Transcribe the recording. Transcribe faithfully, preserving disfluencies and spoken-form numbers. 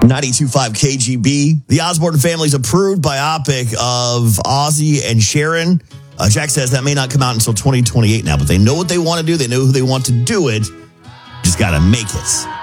ninety-two point five K G B. The Osborne family's approved biopic of Ozzy and Sharon. Uh, Jack says that may not come out until twenty twenty-eight now, but they know what they want to do. They know who they want to do it. Just got to make it.